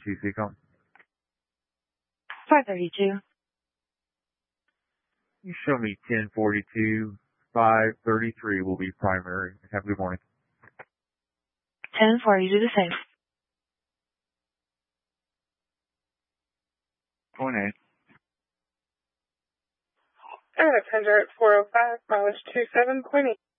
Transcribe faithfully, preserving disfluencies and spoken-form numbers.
thirty-two, Seacom. five thirty-two. You show me ten forty-two, five thirty-three will be primary. Have a good morning. ten forty-two, the same. Point eight. Alright, Pender at four oh five, mileage two seven point eight.